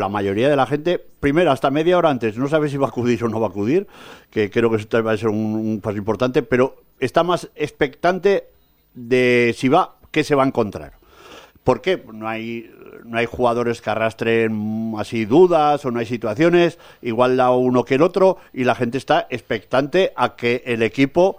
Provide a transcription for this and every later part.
La mayoría de la gente, primero, hasta media hora antes, no sabe si va a acudir o no va a acudir, que creo que esto va a ser un paso importante, pero está más expectante de si va, qué se va a encontrar. ¿Por qué? No hay jugadores que arrastren así dudas o no hay situaciones, igual da uno que el otro, y la gente está expectante a que el equipo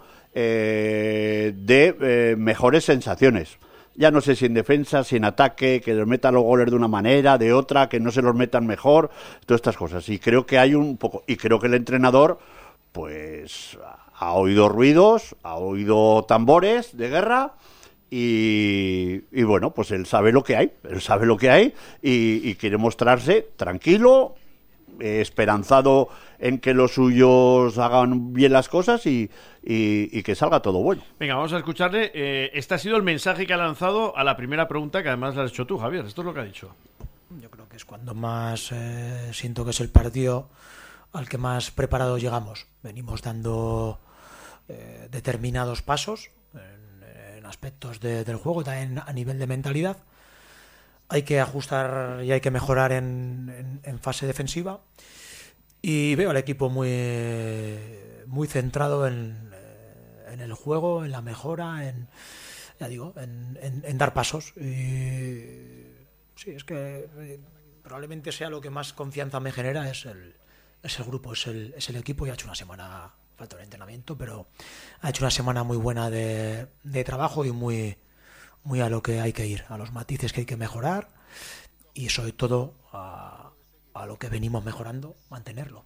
dé mejores sensaciones. Ya no sé si en defensa, si en ataque, que los metan los goles de una manera, de otra, que no se los metan mejor, todas estas cosas. Y creo que hay un poco, y creo que el entrenador, pues, ha oído ruidos, ha oído tambores de guerra, y bueno, pues él sabe lo que hay y quiere mostrarse tranquilo, esperanzado en que los suyos hagan bien las cosas y que salga todo bueno. Venga, vamos a escucharle. Este ha sido el mensaje que ha lanzado a la primera pregunta, que además la has hecho tú, Javier. Esto es lo que ha dicho. Yo creo que es cuando más siento que es el partido al que más preparados llegamos. Venimos dando determinados pasos en aspectos del juego, también a nivel de mentalidad. Hay que ajustar y hay que mejorar en fase defensiva. Y veo al equipo muy centrado en el juego, en la mejora, en dar pasos. Y sí, es que probablemente sea lo que más confianza me genera, es el grupo, es el equipo. Y ha hecho una semana, falta el entrenamiento, pero ha hecho una semana muy buena de trabajo y muy a lo que hay que ir, a los matices que hay que mejorar y sobre todo a lo que venimos mejorando, mantenerlo.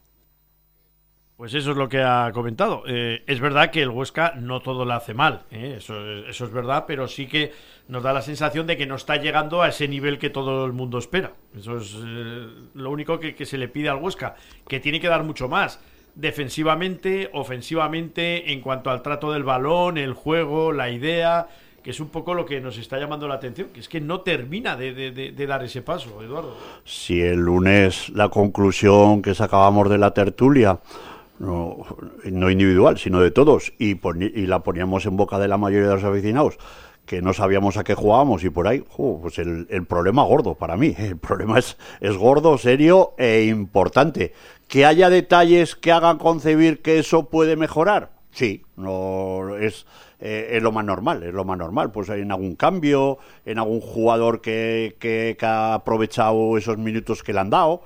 Pues eso es lo que ha comentado. Es verdad que el Huesca no todo lo hace mal, eso es verdad, pero sí que nos da la sensación de que no está llegando a ese nivel que todo el mundo espera. Eso es lo único que se le pide al Huesca, que tiene que dar mucho más, defensivamente, ofensivamente, en cuanto al trato del balón, el juego, la idea, que es un poco lo que nos está llamando la atención, que es que no termina de dar ese paso, Eduardo. Si el lunes la conclusión que sacábamos de la tertulia, no individual, sino de todos, y la poníamos en boca de la mayoría de los aficionados, que no sabíamos a qué jugábamos y por ahí, pues el problema gordo para mí, el problema es gordo, serio e importante. Que haya detalles que hagan concebir que eso puede mejorar, sí, no es lo más normal, pues en algún cambio, en algún jugador que ha aprovechado esos minutos que le han dado,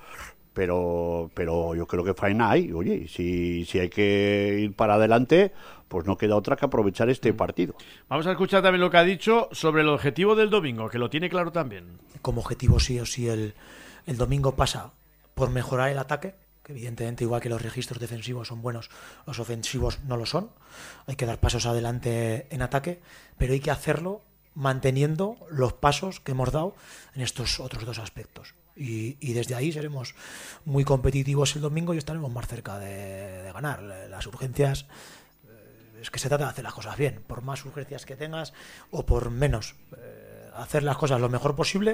pero yo creo que faena hay. Oye, si hay que ir para adelante, pues no queda otra que aprovechar este partido. Vamos a escuchar también lo que ha dicho sobre el objetivo del domingo, que lo tiene claro también. Como objetivo sí o sí el domingo pasa por mejorar el ataque, que evidentemente igual que los registros defensivos son buenos, los ofensivos no lo son. Hay que dar pasos adelante en ataque, pero hay que hacerlo manteniendo los pasos que hemos dado en estos otros dos aspectos. Y desde ahí seremos muy competitivos el domingo y estaremos más cerca de ganar. Las urgencias, es que se trata de hacer las cosas bien, por más urgencias que tengas o por menos, hacer las cosas lo mejor posible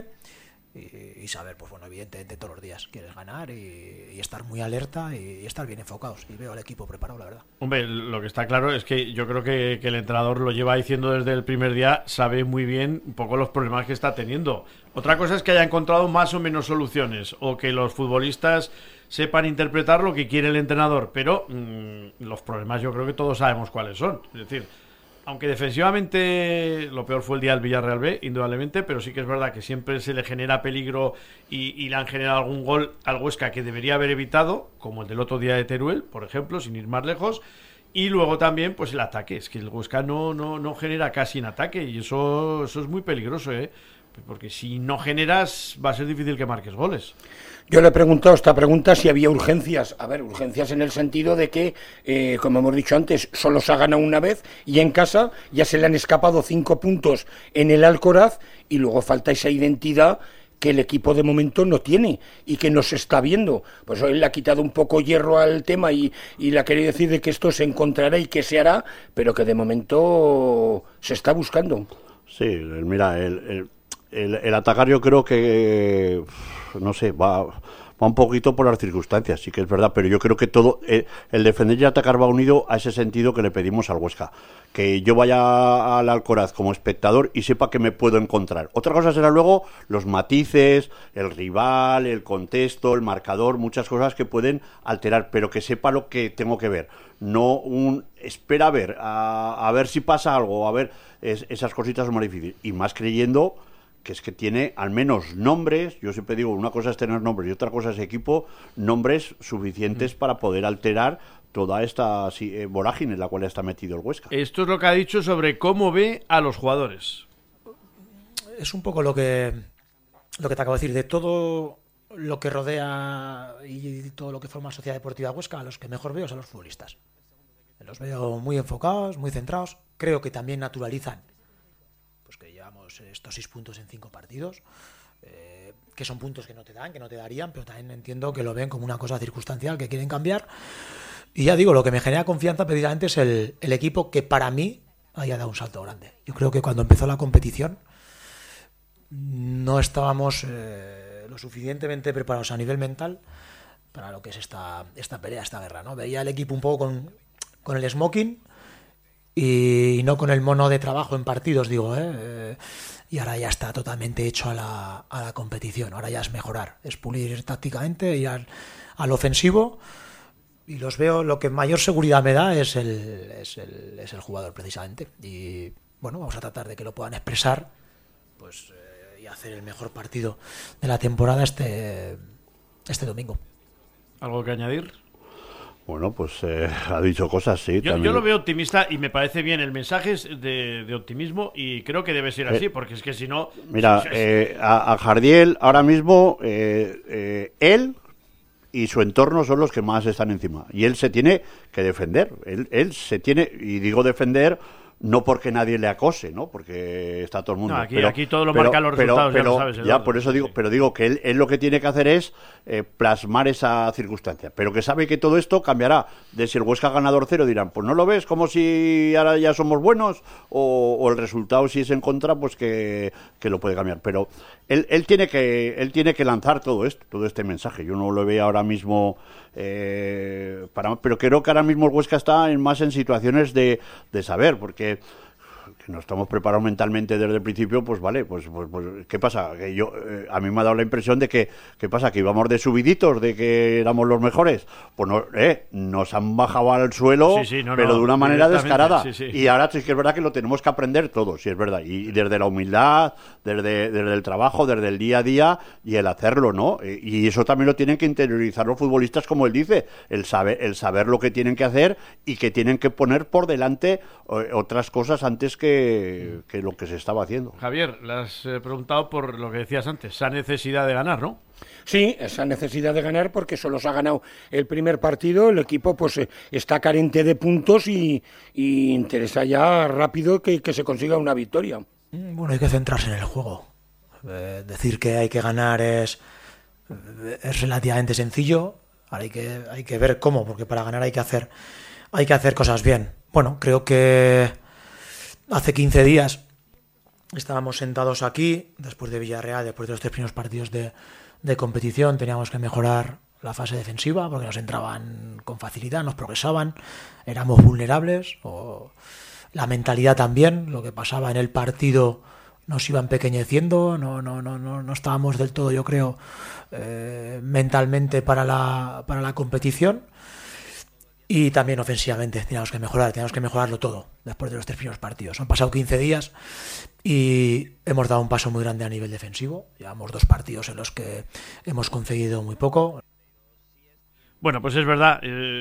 y saber, pues bueno, evidentemente todos los días quieres ganar y estar muy alerta y estar bien enfocados. Y veo al equipo preparado, la verdad. Hombre, lo que está claro es que yo creo que el entrenador lo lleva diciendo desde el primer día, sabe muy bien un poco los problemas que está teniendo. Otra cosa es que haya encontrado más o menos soluciones o que los futbolistas sepan interpretar lo que quiere el entrenador, pero los problemas yo creo que todos sabemos cuáles son. Es decir, aunque defensivamente lo peor fue el día del Villarreal B, indudablemente, pero sí que es verdad que siempre se le genera peligro y le han generado algún gol al Huesca que debería haber evitado, como el del otro día de Teruel, por ejemplo, sin ir más lejos. Y luego también pues el ataque, es que el Huesca no genera casi en ataque y eso es muy peligroso, porque si no generas va a ser difícil que marques goles. Yo le he preguntado esta pregunta si había urgencias. A ver, urgencias en el sentido de que, como hemos dicho antes, solo se ha ganado una vez y en casa ya se le han escapado 5 puntos en el Alcoraz y luego falta esa identidad que el equipo de momento no tiene y que no se está viendo. Pues él le ha quitado un poco hierro al tema y le ha querido decir de que esto se encontrará y que se hará, pero que de momento se está buscando. Sí, mira, el atacar yo creo que, no sé, va un poquito por las circunstancias, sí que es verdad, pero yo creo que todo, el defender y atacar va unido a ese sentido que le pedimos al Huesca, que yo vaya al Alcoraz como espectador y sepa que me puedo encontrar. Otra cosa será luego los matices, el rival, el contexto, el marcador, muchas cosas que pueden alterar, pero que sepa lo que tengo que ver, no espera a ver si pasa algo, a ver, esas cositas son más difíciles, y más creyendo que es que tiene al menos nombres, yo siempre digo, una cosa es tener nombres y otra cosa es equipo, nombres suficientes para poder alterar toda esta vorágine en la cual está metido el Huesca. Esto es lo que ha dicho sobre cómo ve a los jugadores. Es un poco lo que te acabo de decir, de todo lo que rodea y todo lo que forma Sociedad Deportiva Huesca, a los que mejor veo son los futbolistas. Los veo muy enfocados, muy centrados, creo que también naturalizan pues que llevamos estos 6 puntos en 5 partidos, que son puntos que no te darían, pero también entiendo que lo ven como una cosa circunstancial, que quieren cambiar. Y ya digo, lo que me genera confianza precisamente es el equipo que para mí haya dado un salto grande. Yo creo que cuando empezó la competición no estábamos lo suficientemente preparados a nivel mental para lo que es esta pelea, esta guerra, ¿no? Veía el equipo un poco con el smoking y no con el mono de trabajo en partidos, digo, y ahora ya está totalmente hecho a la competición. Ahora ya es mejorar, es pulir tácticamente, ir al ofensivo, y los veo, lo que mayor seguridad me da es el jugador precisamente, y bueno, vamos a tratar de que lo puedan expresar, pues, y hacer el mejor partido de la temporada este domingo. ¿Algo que añadir? Bueno, pues ha dicho cosas, sí. Yo lo veo optimista y me parece bien. El mensaje es de optimismo y creo que debe ser así, porque es que si no... Mira, a Jardiel ahora mismo, él y su entorno son los que más están encima. Y él se tiene que defender. Él se tiene, y digo defender... No porque nadie le acose, ¿no? Porque está todo el mundo. No, aquí todo lo marca los resultados, ya lo sabes. Ya, por eso digo, pero digo que él lo que tiene que hacer es plasmar esa circunstancia. Pero que sabe que todo esto cambiará. De si el Huesca ganador 0 dirán, pues no lo ves como si ahora ya somos buenos, o el resultado si es en contra, pues que lo puede cambiar. Pero él tiene que lanzar todo este mensaje. Yo no lo veo ahora mismo... pero creo que ahora mismo el Huesca está más en situaciones de saber, porque que no estamos preparados mentalmente desde el principio, pues vale, pues ¿qué pasa? Que a mí me ha dado la impresión de que, ¿qué pasa? Que íbamos de subiditos, de que éramos los mejores. Pues no, nos han bajado al suelo, pero de una manera descarada. Sí. Y ahora sí que es verdad que lo tenemos que aprender todos, sí es verdad. Y desde la humildad, desde el trabajo, desde el día a día y el hacerlo, ¿no? Y eso también lo tienen que interiorizar los futbolistas, como él dice, el saber lo que tienen que hacer y que tienen que poner por delante otras cosas antes que lo que se estaba haciendo. Javier, le has preguntado por lo que decías antes, esa necesidad de ganar, ¿no? Sí, esa necesidad de ganar, porque solo se ha ganado el primer partido, el equipo pues está carente de puntos y interesa ya rápido que se consiga una victoria. Bueno, hay que centrarse en el juego. Decir que hay que ganar es relativamente sencillo. Ahora hay que ver cómo, porque para ganar hay que hacer cosas bien. Bueno, creo que hace 15 días estábamos sentados aquí, después de Villarreal, después de los 3 primeros partidos de competición, teníamos que mejorar la fase defensiva porque nos entraban con facilidad, nos progresaban, éramos vulnerables, o la mentalidad también, lo que pasaba en el partido nos iba empequeñeciendo, no estábamos del todo, yo creo, mentalmente para la competición. Y también ofensivamente teníamos que mejorarlo todo después de los 3 primeros partidos. Han pasado 15 días y hemos dado un paso muy grande a nivel defensivo. Llevamos 2 partidos en los que hemos conseguido muy poco. Bueno, pues es verdad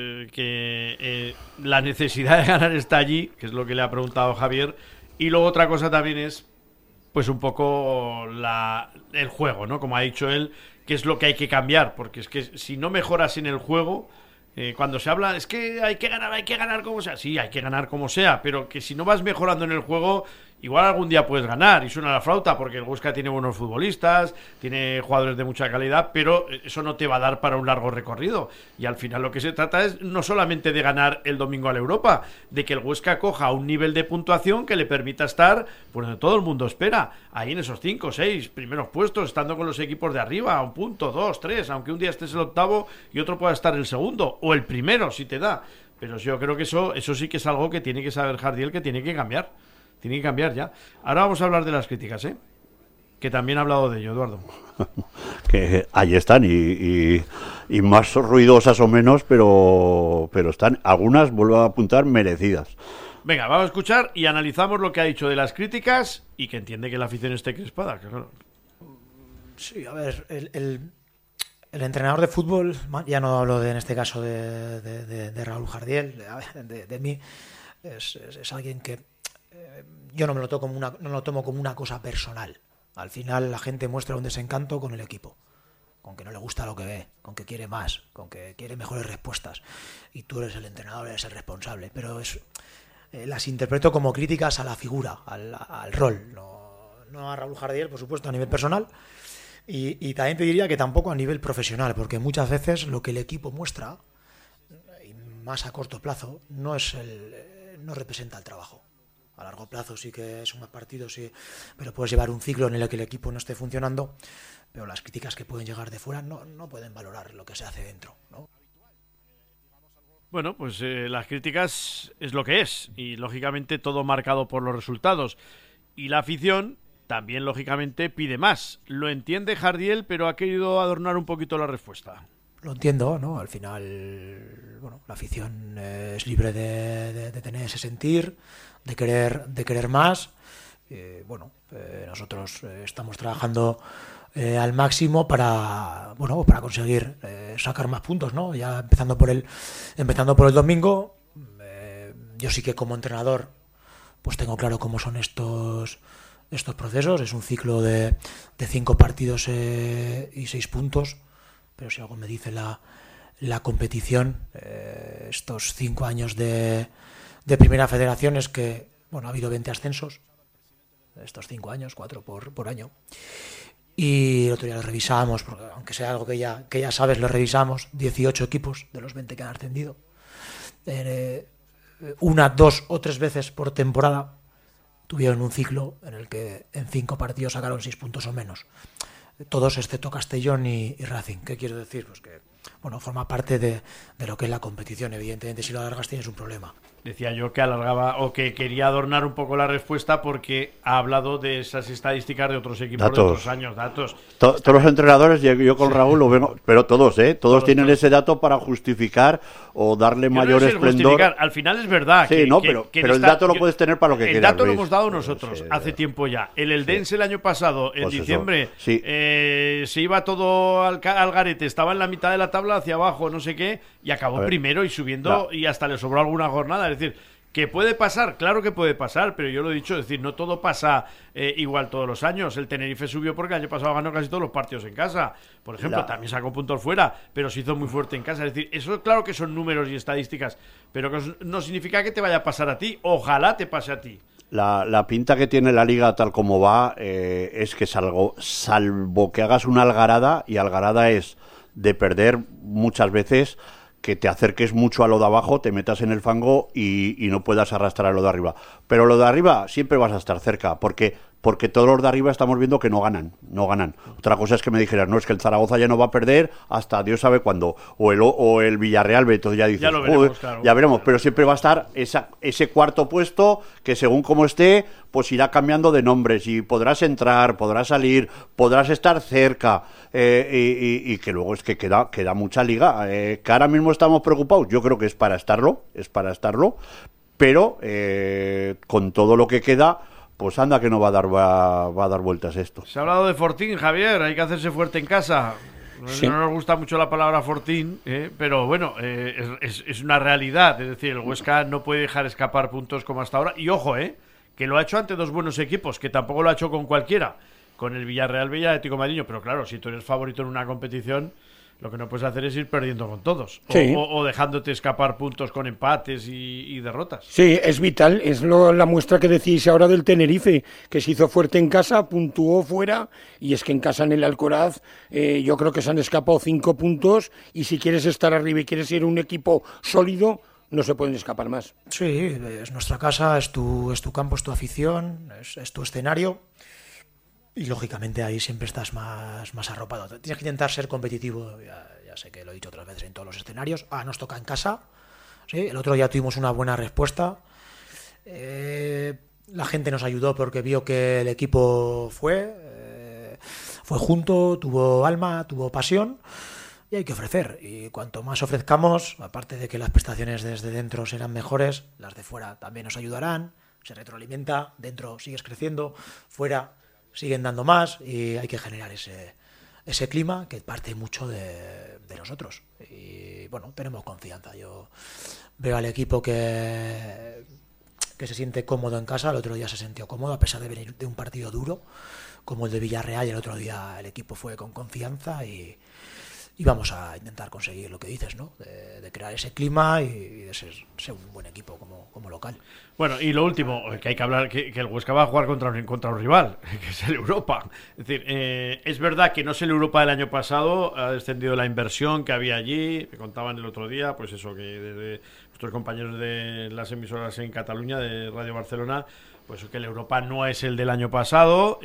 que la necesidad de ganar está allí, que es lo que le ha preguntado Javier. Y luego otra cosa también es, pues un poco el juego, ¿no? Como ha dicho él, que es lo que hay que cambiar, porque es que si no mejoras en el juego... cuando se habla, es que hay que ganar como sea. Sí, hay que ganar como sea, pero que si no vas mejorando en el juego, igual algún día puedes ganar y suena la flauta porque el Huesca tiene buenos futbolistas, tiene jugadores de mucha calidad, pero eso no te va a dar para un largo recorrido. Y al final lo que se trata es no solamente de ganar el domingo a la Europa, de que el Huesca coja un nivel de puntuación que le permita estar por donde todo el mundo espera, ahí en esos 5 o 6 primeros puestos, estando con los equipos de arriba, a un punto, 2, 3, aunque un día estés el octavo y otro pueda estar el segundo, o el primero si te da. Pero yo creo que eso sí que es algo que tiene que saber Jardiel, que tiene que cambiar. Tiene que cambiar ya. Ahora vamos a hablar de las críticas, que también ha hablado de ello, Eduardo. Que ahí están, y más ruidosas o menos, pero están, algunas, vuelvo a apuntar, merecidas. Venga, vamos a escuchar y analizamos lo que ha dicho de las críticas y que entiende que la afición esté crispada. Claro. Sí, a ver, el entrenador de fútbol, ya no hablo en este caso de Raúl Jardiel, de mí, es alguien que yo no me lo tomo como una cosa personal. Al final la gente muestra un desencanto con el equipo, con que no le gusta lo que ve, con que quiere más, con que quiere mejores respuestas. Y tú eres el entrenador, eres el responsable. Pero las interpreto como críticas a la figura, al rol. No a Raúl Jardiel, por supuesto, a nivel personal. Y también te diría que tampoco a nivel profesional, porque muchas veces lo que el equipo muestra, y más a corto plazo, no representa el trabajo. A largo plazo sí que es un partido, sí, pero puedes llevar un ciclo en el que el equipo no esté funcionando, pero las críticas que pueden llegar de fuera no pueden valorar lo que se hace dentro, ¿no? Bueno, pues las críticas es lo que es, y lógicamente todo marcado por los resultados. Y la afición también, lógicamente, pide más. Lo entiende Jardiel, pero ha querido adornar un poquito la respuesta. Lo entiendo, ¿no? Al final, bueno, la afición es libre de tener ese sentir, de querer más. Nosotros estamos trabajando al máximo para conseguir sacar más puntos, ¿no? Ya empezando por el domingo. Yo sí que como entrenador pues tengo claro cómo son estos procesos. Es un ciclo de 5 partidos y 6 puntos, pero si algo me dice la competición, estos 5 años de Primera Federación es que, bueno, ha habido 20 ascensos estos 5 años, 4 por año. Y el otro día lo revisamos, porque aunque sea algo que ya sabes, lo revisamos, 18 equipos de los 20 que han ascendido. 1, 2 o 3 veces por temporada tuvieron un ciclo en el que en 5 partidos sacaron 6 puntos o menos. Todos excepto Castellón y Racing. ¿Qué quiero decir? Pues que, bueno, forma parte de lo que es la competición. Evidentemente, si lo alargas tienes un problema. Decía yo que alargaba o que quería adornar un poco la respuesta porque ha hablado de esas estadísticas de otros equipos de otros años, datos. Todos los entrenadores, yo con Raúl lo veo, pero todos tienen ese dato para justificar o darle mayor esplendor. Al final es verdad. Sí, pero el dato lo puedes tener para lo que quieras. El dato lo hemos dado nosotros hace tiempo ya. El Eldense el año pasado, en diciembre, se iba todo al garete, estaba en la mitad de la tabla hacia abajo, no sé qué, y acabó primero y subiendo y hasta le sobró alguna jornada. Es decir, ¿que puede pasar? Claro que puede pasar, pero yo lo he dicho, es decir, no todo pasa igual todos los años. El Tenerife subió porque el año pasado ganó casi todos los partidos en casa. Por ejemplo, también sacó puntos fuera, pero se hizo muy fuerte en casa. Es decir, eso claro que son números y estadísticas, pero que no significa que te vaya a pasar a ti. Ojalá te pase a ti. La pinta que tiene la liga tal como va es que salvo que hagas una algarada, y algarada es de perder muchas veces, que te acerques mucho a lo de abajo, te metas en el fango y no puedas arrastrar a lo de arriba. Pero lo de arriba siempre vas a estar cerca, porque todos los de arriba estamos viendo que no ganan. Otra cosa es que me dijeras, no, es que el Zaragoza ya no va a perder hasta Dios sabe cuándo, o el Villarreal, entonces ya dices, ya lo veremos, claro, ya veremos, pero siempre va a estar ese cuarto puesto que según como esté, pues irá cambiando de nombres y podrás entrar, podrás salir, podrás estar cerca, y que luego es que queda mucha liga, que ahora mismo estamos preocupados. Yo creo que es para estarlo, pero con todo lo que queda, pues anda que no va a dar vueltas esto. Se ha hablado de Fortín, Javier, hay que hacerse fuerte en casa. Sí. No nos gusta mucho la palabra Fortín, pero bueno, es una realidad. Es decir, el Huesca no puede dejar escapar puntos como hasta ahora. Y ojo, que lo ha hecho ante 2 buenos equipos, que tampoco lo ha hecho con cualquiera, con el Villarreal y el Atlético Madrid. Pero claro, si tú eres favorito en una competición, Lo que no puedes hacer es ir perdiendo con todos. Sí. O dejándote escapar puntos con empates y derrotas. Sí, es vital. Es la muestra que decís ahora del Tenerife, que se hizo fuerte en casa, puntuó fuera, y es que en casa en el Alcoraz yo creo que se han escapado 5 puntos, y si quieres estar arriba y quieres ser un equipo sólido, no se pueden escapar más. Sí, es nuestra casa, es tu campo, es tu afición, es tu escenario. Y lógicamente ahí siempre estás más arropado. Tienes que intentar ser competitivo, ya sé que lo he dicho otras veces en todos los escenarios. Nos toca en casa. ¿Sí? El otro día tuvimos una buena respuesta. La gente nos ayudó porque vio que el equipo fue junto, tuvo alma, tuvo pasión. Y hay que ofrecer. Y cuanto más ofrezcamos, aparte de que las prestaciones desde dentro serán mejores, las de fuera también nos ayudarán. Se retroalimenta, dentro sigues creciendo, fuera siguen dando más, y hay que generar ese clima que parte mucho de nosotros. Y bueno, tenemos confianza. Yo veo al equipo que se siente cómodo en casa. El otro día se sintió cómodo a pesar de venir de un partido duro como el de Villarreal, y el otro día el equipo fue con confianza, y vamos a intentar conseguir lo que dices, ¿no? De crear ese clima y de ser un buen equipo como local. Bueno, y lo último, que hay que hablar, que el Huesca va a jugar contra un rival, que es el Europa. Es decir, es verdad que no es el Europa del año pasado, ha descendido la inversión que había allí, me contaban el otro día, pues eso, que desde nuestros compañeros de las emisoras en Cataluña, de Radio Barcelona, pues que el Europa no es el del año pasado,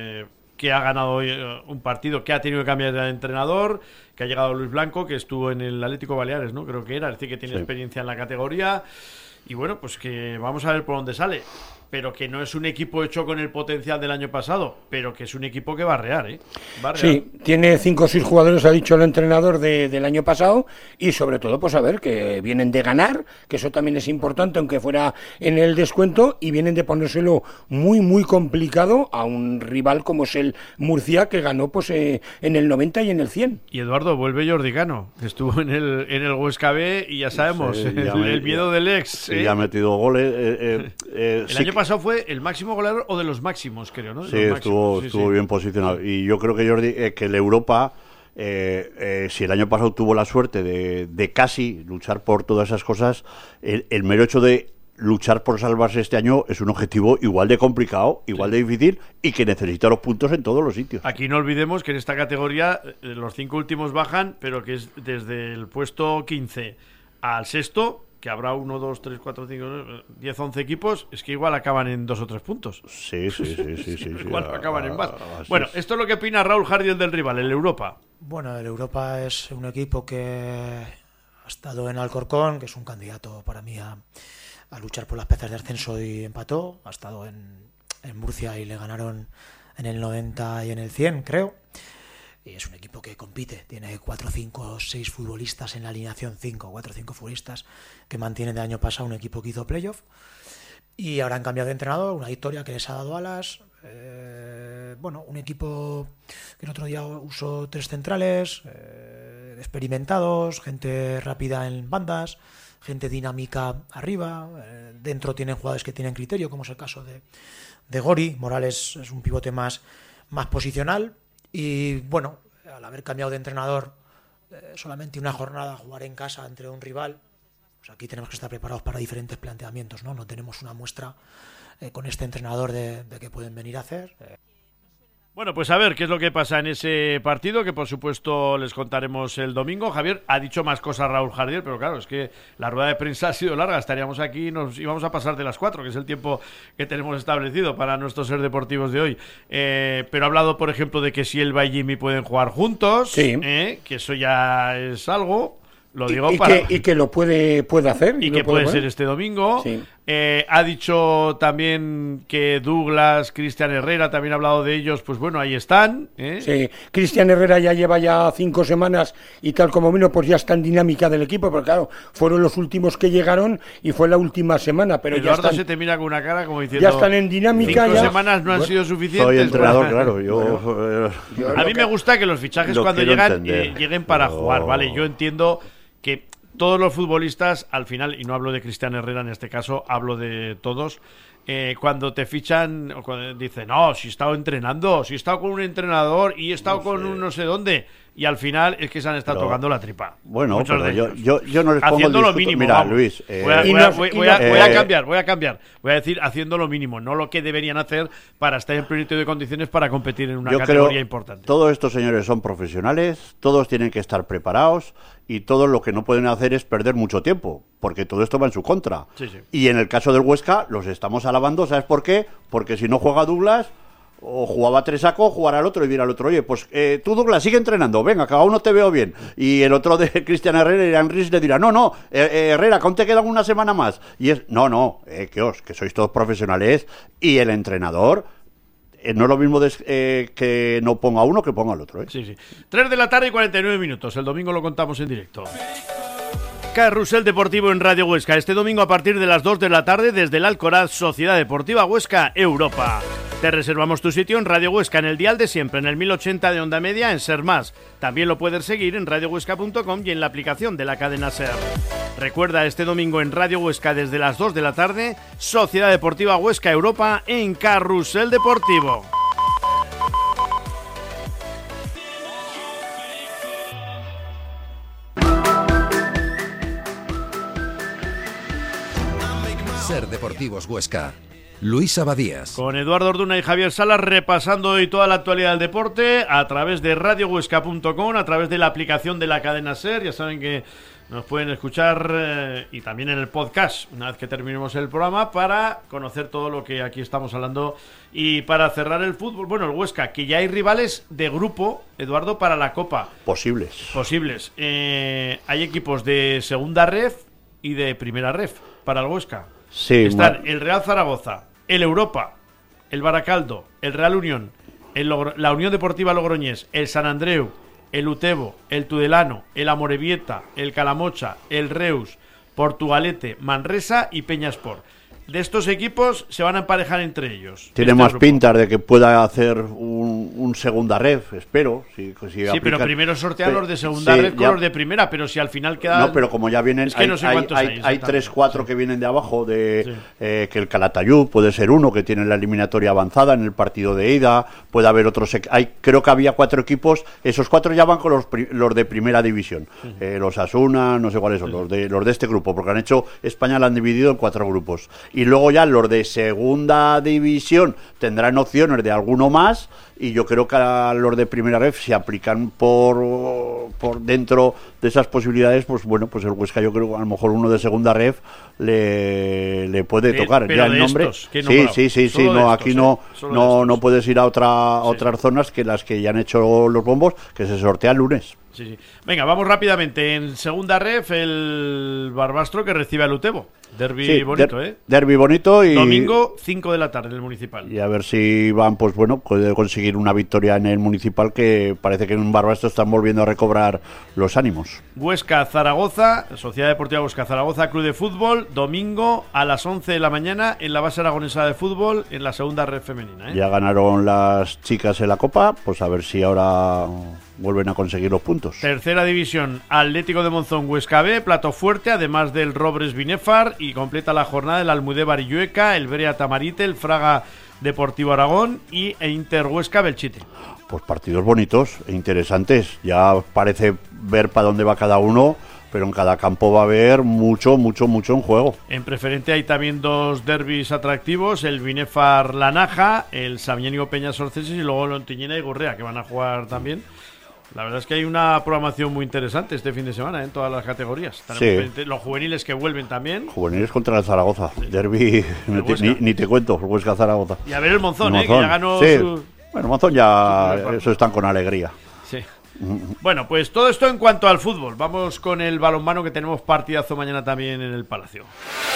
que ha ganado un partido, que ha tenido que cambiar de entrenador, que ha llegado Luis Blanco, que estuvo en el Atlético Baleares, ¿no? Creo que era, es decir, que tiene experiencia en la categoría. Y bueno, pues que vamos a ver por dónde sale. Pero que no es un equipo hecho con el potencial del año pasado, pero que es un equipo que va a arrear, ¿eh? Va a arrear. Sí, tiene 5 o 6 jugadores, ha dicho el entrenador del año pasado, y sobre todo, pues a ver, que vienen de ganar, que eso también es importante, aunque fuera en el descuento, y vienen de ponérselo muy, muy complicado a un rival como es el Murcia, que ganó pues en el 90 y en el 100. Y Eduardo, vuelve Jordi Cano, que estuvo en el Huesca B, y ya sabemos, sí, el miedo del ex. Sí, ha metido goles. El año pasado fue el máximo goleador, o de los máximos, creo, ¿no? Sí, estuvo bien posicionado. Y yo creo que Jordi, que el Europa, si el año pasado tuvo la suerte de casi luchar por todas esas cosas, el mero hecho de luchar por salvarse este año es un objetivo igual de complicado, igual de difícil, y que necesita los puntos en todos los sitios. Aquí no olvidemos que en esta categoría los 5 últimos bajan, pero que es desde el puesto 15 al sexto, que habrá 1, 2, 3, 4, 5, 10, 11 equipos, es que igual acaban en 2 o 3 puntos. Sí. Igual acaban en más. Bueno, esto es lo que opina Raúl Jardiel del rival, el Europa. Bueno, el Europa es un equipo que ha estado en Alcorcón, que es un candidato para mí a luchar por las plazas de ascenso, y empató. Ha estado en Murcia y le ganaron en el 90 y en el 100, creo. Y es un equipo que compite, tiene 4, 5, 6 futbolistas en la alineación, 4 o 5 futbolistas que mantienen de año pasado un equipo que hizo playoff. Y ahora han cambiado de entrenador, una victoria que les ha dado alas. Un equipo que el otro día usó 3 centrales, experimentados, gente rápida en bandas, gente dinámica arriba. Dentro tienen jugadores que tienen criterio, como es el caso de Gori. Morales es un pivote más posicional. Y bueno, al haber cambiado de entrenador, solamente una jornada, jugar en casa entre un rival, pues aquí tenemos que estar preparados para diferentes planteamientos, ¿no? No tenemos una muestra con este entrenador de qué pueden venir a hacer. Bueno, pues a ver qué es lo que pasa en ese partido, que por supuesto les contaremos el domingo. Javier, ha dicho más cosas Raúl Jardiel, pero claro, es que la rueda de prensa ha sido larga. Estaríamos aquí y nos íbamos a pasar de las 4, que es el tiempo que tenemos establecido para nuestros Ser Deportivos de hoy. Pero ha hablado, por ejemplo, de que si Elba y Jimmy pueden jugar juntos, sí. Que eso ya es algo. Lo digo y que lo puede hacer. Y que puede ser este domingo. Sí. Ha dicho también que Douglas, Cristian Herrera, también ha hablado de ellos. Pues bueno, ahí están. Sí, Cristian Herrera ya lleva 5 semanas y tal como vino, pues ya está en dinámica del equipo. Porque claro, fueron los últimos que llegaron y fue la última semana. Pero Eduardo ya están, se te mira con una cara como diciendo... Ya están en dinámica. 5 semanas no han sido suficientes. Soy entrenador, claro. A mí me gusta que los fichajes cuando llegan lleguen para jugar, ¿vale? Yo entiendo que todos los futbolistas, al final, y no hablo de Cristian Herrera en este caso, hablo de todos, cuando te fichan, cuando dicen, no, si he estado entrenando, si he estado con un entrenador y he estado con un no sé dónde, y al final es que se han estado tocando la tripa. Bueno, pero yo no les pongo haciendo el lo mínimo. Mira, vamos. Luis, voy a cambiar. Voy a decir haciendo lo mínimo, no lo que deberían hacer para estar en plenitud de condiciones para competir en una categoría importante. Todos estos señores son profesionales, todos tienen que estar preparados y todo lo que no pueden hacer es perder mucho tiempo, porque todo esto va en su contra. Sí, sí. Y en el caso del Huesca los estamos alabando, ¿sabes por qué? Porque si no juega Douglas, o jugaba Tresaco, jugará al otro y dirá al otro, oye, pues tú Douglas sigue entrenando, venga, cada uno te veo bien. Y el otro de Cristian Herrera, Irán Riz, le dirá, no, Herrera, que aún te queda una semana más. Y es, que sois todos profesionales y el entrenador... no es lo mismo que no ponga uno que ponga al otro. Sí. 3 de la tarde y 49 minutos. El domingo lo contamos en directo. Carrusel Deportivo en Radio Huesca. Este domingo a partir de las 2 de la tarde desde el Alcoraz, Sociedad Deportiva Huesca, Europa. Te reservamos tu sitio en Radio Huesca, en el dial de siempre, en el 1080 de onda media, en Ser Más. También lo puedes seguir en radiohuesca.com y en la aplicación de la cadena Ser. Recuerda, este domingo en Radio Huesca desde las 2 de la tarde, Sociedad Deportiva Huesca, Europa en Carrusel Deportivo. Ser Deportivos Huesca. Luis Abadías. Con Eduardo Orduna y Javier Salas repasando hoy toda la actualidad del deporte a través de radiohuesca.com, a través de la aplicación de la cadena Ser. Ya saben que nos pueden escuchar y también en el podcast una vez que terminemos el programa para conocer todo lo que aquí estamos hablando. Y para cerrar el fútbol, bueno, el Huesca, que ya hay rivales de grupo, Eduardo, para la Copa. Posibles. Hay equipos de segunda ref y de primera ref para el Huesca. Sí, están el Real Zaragoza, el Europa, el Baracaldo, el Real Unión, la Unión Deportiva Logroñés, el San Andreu, el Utebo, el Tudelano, el Amorebieta, el Calamocha, el Reus, Portugalete, Manresa y Peñasport. De estos equipos se van a emparejar entre ellos. Tiene más pintas de que pueda hacer un segunda ref, espero. Sí, pero primero sortean los de segunda ref con los de primera, pero si al final queda... No, pero como ya vienen... Es que no sé cuántos hay 3-4 que vienen de abajo, que el Calatayud puede ser uno, que tiene la eliminatoria avanzada en el partido de ida, puede haber otros... creo que había 4 equipos, esos 4 ya van con los de primera división. Los Asuna, no sé cuáles son, los de este grupo, porque han hecho... España la han dividido en 4 grupos. Y luego ya los de segunda división tendrán opciones de alguno más, y yo creo que a los de primera ref se aplican por dentro de esas posibilidades, pues bueno, pues el Huesca, yo creo que a lo mejor uno de segunda ref le puede tocar ya el nombre. Sí, no, aquí no puedes ir a otras zonas que las que ya han hecho los bombos, que se sortea el lunes. Sí. Venga, vamos rápidamente. En segunda ref, el Barbastro que recibe al Utebo. Derbi bonito, Derbi bonito y... Domingo, 5 de la tarde en el Municipal. Y a ver si van, pues bueno, puede conseguir una victoria en el Municipal, que parece que en Barbastro están volviendo a recobrar los ánimos. Huesca Zaragoza, Sociedad Deportiva Huesca Zaragoza, Club de Fútbol, domingo a las 11 de la mañana en la base aragonesa de fútbol, en la segunda ref femenina. Ya ganaron las chicas en la Copa, pues a ver si ahora vuelven a conseguir los puntos. Tercera división, Atlético de Monzón Huesca B, plato fuerte, además del Robres Binefar, y completa la jornada el Almudévar Illueca, el Berea Tamarite, el Fraga Deportivo Aragón y Inter Huesca Belchite. Pues partidos bonitos e interesantes, ya parece ver para dónde va cada uno, pero en cada campo va a haber mucho en juego. En preferente hay también 2 derbis atractivos, el Binefar Lanaja, el Samiénigo Peñas Orceses y luego Lontiñena y Gurrea, que van a jugar también. La verdad es que hay una programación muy interesante este fin de semana en todas las categorías. Los juveniles que vuelven también. Juveniles contra el Zaragoza. Derbi, ni te cuento, el Huesca-Zaragoza. Y a ver el Monzón, que ya ganó Bueno, Monzón ya, eso están con alegría. Sí. Bueno, pues todo esto en cuanto al fútbol. Vamos con el balonmano, que tenemos partidazo mañana también en el Palacio.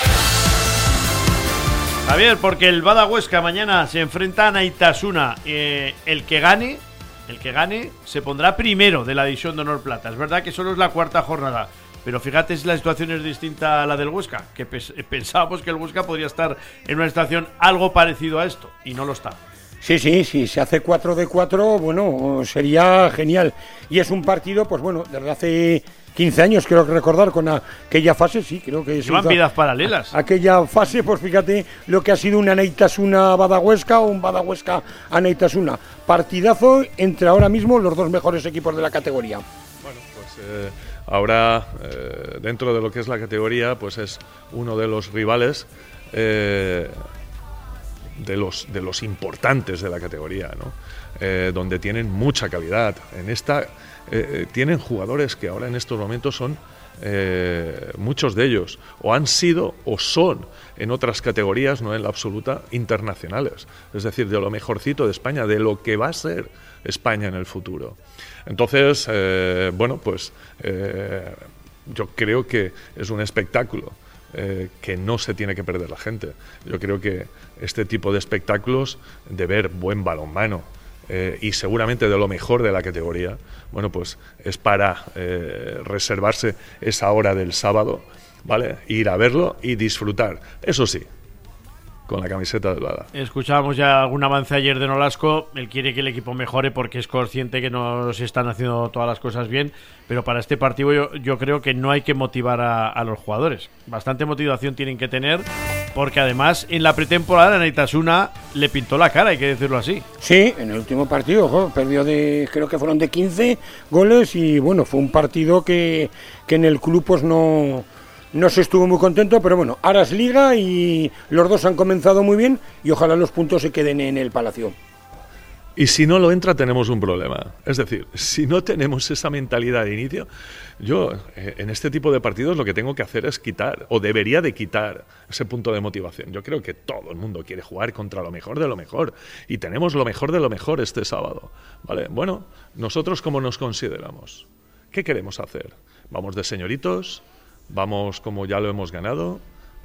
Javier, porque el Bada Huesca mañana se enfrenta a Naitasuna. El que gane se pondrá primero de la división de honor plata. Es verdad que solo es la 4ª jornada, pero fíjate si la situación es distinta a la del Huesca, que pensábamos que el Huesca podría estar en una situación algo parecido a esto, y no lo está. Sí, se hace 4 de 4, bueno, sería genial. Y es un partido, pues bueno, desde hace 15 años, creo que recordar, con aquella fase, sí, creo que... Llevan vidas paralelas. Aquella fase, pues fíjate lo que ha sido una Neitasuna Badahuesca o un Badahuesca a Neitasuna. Partidazo entre ahora mismo los dos mejores equipos de la categoría. Bueno, pues ahora, dentro de lo que es la categoría, pues es uno de los rivales... de los importantes de la categoría, ¿no? Donde tienen mucha calidad. En esta tienen jugadores que ahora en estos momentos son muchos de ellos o han sido o son en otras categorías, no en la absoluta, internacionales. Es decir, de lo mejorcito de España, de lo que va a ser España en el futuro. Entonces, bueno, pues yo creo que es un espectáculo que no se tiene que perder la gente. Yo creo que este tipo de espectáculos, de ver buen balonmano y seguramente de lo mejor de la categoría, bueno, pues es para reservarse esa hora del sábado, ¿vale? Ir a verlo y disfrutar. Eso sí, con la camiseta del Bada. Escuchábamos ya algún avance ayer de Nolasco. Él quiere que el equipo mejore porque es consciente que no se están haciendo todas las cosas bien, pero para este partido yo creo que no hay que motivar a los jugadores. Bastante motivación tienen que tener, porque además en la pretemporada Neitasuna le pintó la cara, hay que decirlo así. Sí, en el último partido, perdió creo que fueron de 15 goles y bueno, fue un partido que en el club pues no se estuvo muy contento, pero bueno, ahora es Liga y los dos han comenzado muy bien y ojalá los puntos se queden en el Palacio. Y si no lo entra, tenemos un problema. Es decir, si no tenemos esa mentalidad de inicio, yo en este tipo de partidos lo que tengo que hacer es quitar, o debería de quitar, ese punto de motivación. Yo creo que todo el mundo quiere jugar contra lo mejor de lo mejor, y tenemos lo mejor de lo mejor este sábado, ¿vale? Bueno, nosotros ¿cómo nos consideramos? ¿Qué queremos hacer? ¿Vamos de señoritos? ¿Vamos como ya lo hemos ganado?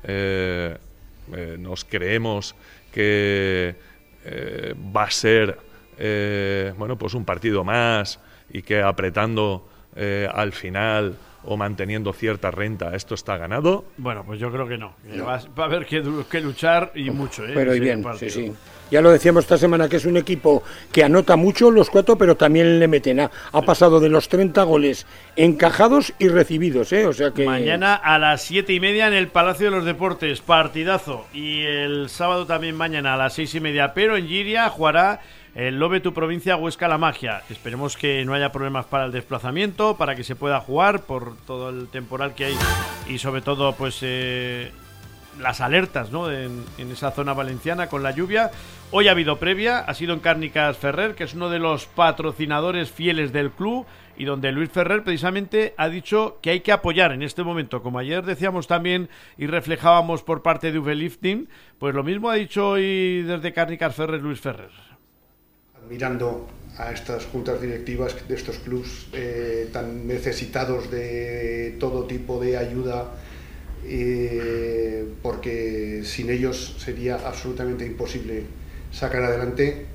¿Nos creemos que va a ser bueno, pues un partido más y que apretando al final o manteniendo cierta renta esto está ganado? Bueno, pues yo creo que no. Va a haber que luchar y mucho. Pero y bien, sí. Ya lo decíamos esta semana que es un equipo que anota mucho los cuatro, pero también le meten. Ha pasado de los 30 goles encajados y recibidos, o sea que... Mañana a las 7:30 en el Palacio de los Deportes, partidazo. Y el sábado también mañana a las 6:30, pero en Giria jugará el Lobe Tu Provincia Huesca La Magia. Esperemos que no haya problemas para el desplazamiento, para que se pueda jugar por todo el temporal que hay y sobre todo pues las alertas, ¿no? en esa zona valenciana con la lluvia. Hoy ha habido previa, ha sido en Cárnicas Ferrer, que es uno de los patrocinadores fieles del club y donde Luis Ferrer precisamente ha dicho que hay que apoyar en este momento, como ayer decíamos también y reflejábamos por parte de V-Lifting, pues lo mismo ha dicho hoy desde Cárnicas Ferrer Luis Ferrer. Mirando a estas juntas directivas de estos clubs tan necesitados de todo tipo de ayuda, porque sin ellos sería absolutamente imposible sacar adelante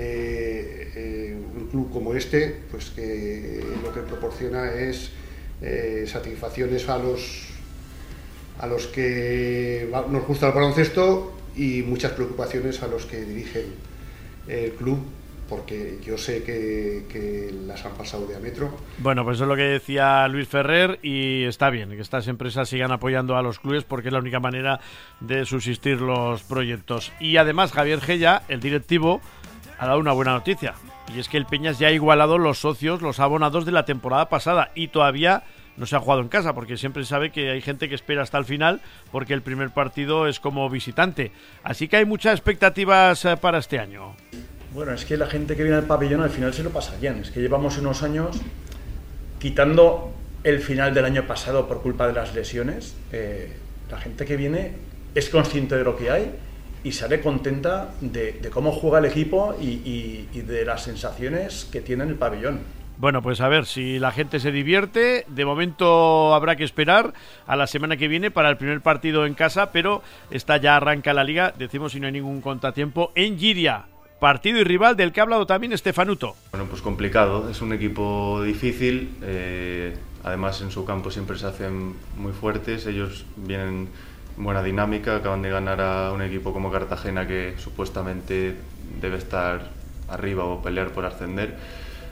un club como este, pues que lo que proporciona es satisfacciones a los que nos gusta el baloncesto y muchas preocupaciones a los que dirigen el club, porque yo sé que las han pasado de a metro. Bueno, pues eso es lo que decía Luis Ferrer y está bien que estas empresas sigan apoyando a los clubes porque es la única manera de subsistir los proyectos. Y además Javier Gella, el directivo, ha dado una buena noticia y es que el Peñas ya ha igualado los socios, los abonados de la temporada pasada y todavía no se ha jugado en casa porque siempre sabe que hay gente que espera hasta el final porque el primer partido es como visitante. Así que hay muchas expectativas para este año. Bueno, es que la gente que viene al pabellón al final se lo pasa bien. Es que llevamos unos años, quitando el final del año pasado por culpa de las lesiones, la gente que viene es consciente de lo que hay y sale contenta de cómo juega el equipo y de las sensaciones que tiene en el pabellón. Bueno, pues a ver si la gente se divierte. De momento habrá que esperar a la semana que viene para el primer partido en casa, pero esta ya arranca la liga, decimos si no hay ningún contratiempo, en Giria. Partido y rival del que ha hablado también Estefanuto. Bueno, pues complicado, es un equipo difícil, además en su campo siempre se hacen muy fuertes, ellos vienen en buena dinámica, acaban de ganar a un equipo como Cartagena que supuestamente debe estar arriba o pelear por ascender,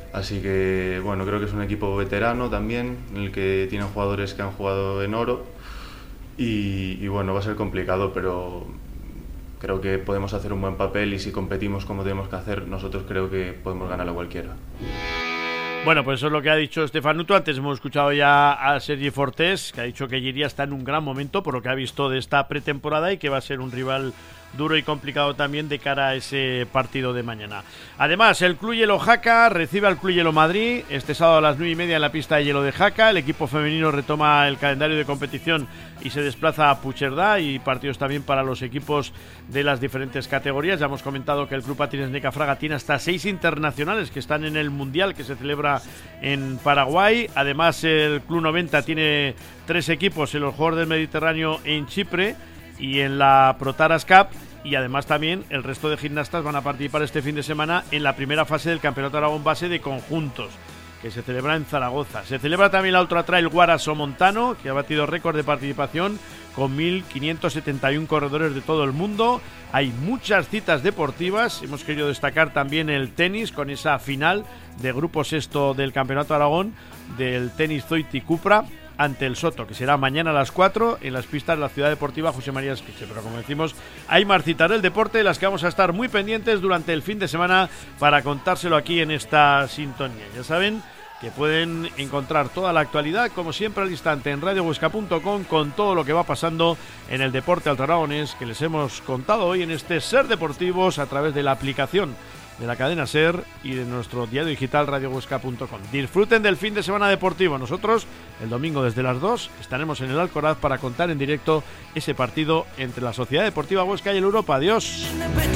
Así que bueno, creo que es un equipo veterano también, en el que tienen jugadores que han jugado en oro y bueno, va a ser complicado, pero creo que podemos hacer un buen papel y si competimos como tenemos que hacer, nosotros creo que podemos ganar a cualquiera. Bueno, pues eso es lo que ha dicho Stefanuto. Antes hemos escuchado ya a Sergi Fortés, que ha dicho que Lliria está en un gran momento por lo que ha visto de esta pretemporada y que va a ser un rival duro y complicado también de cara a ese partido de mañana. Además, el Club Hielo Jaca recibe al Club Hielo Madrid este sábado a las 9:30 en la pista de hielo de Jaca. El equipo femenino retoma el calendario de competición y se desplaza a Puigcerdá, y partidos también para los equipos de las diferentes categorías. Ya hemos comentado que el Club Patines Neca Fraga tiene hasta 6 internacionales que están en el Mundial que se celebra en Paraguay. Además, el Club 90 tiene 3 equipos en los Juegos del Mediterráneo en Chipre y en la Protaras Cup, y además también el resto de gimnastas van a participar este fin de semana en la primera fase del Campeonato Aragón Base de Conjuntos, que se celebra en Zaragoza. Se celebra también la Ultra Trail Guaraso Montano, que ha batido récord de participación con 1.571 corredores de todo el mundo. Hay muchas citas deportivas. Hemos querido destacar también el tenis, con esa final de grupo sexto del Campeonato Aragón del tenis Zoiti Cupra ante el Soto, que será mañana a las 4 en las pistas de la Ciudad Deportiva José María Esquiche. Pero como decimos, hay más citas del deporte, de las que vamos a estar muy pendientes durante el fin de semana para contárselo aquí en esta sintonía. Ya saben que pueden encontrar toda la actualidad, como siempre, al instante en radiohuesca.com, con todo lo que va pasando en el deporte altoaragonés que les hemos contado hoy en este Ser Deportivos a través de la aplicación de la cadena SER y de nuestro diario digital radiohuesca.com. Disfruten del fin de semana deportivo. Nosotros, el domingo desde las 2, estaremos en el Alcoraz para contar en directo ese partido entre la Sociedad Deportiva Huesca y el Europa. Adiós.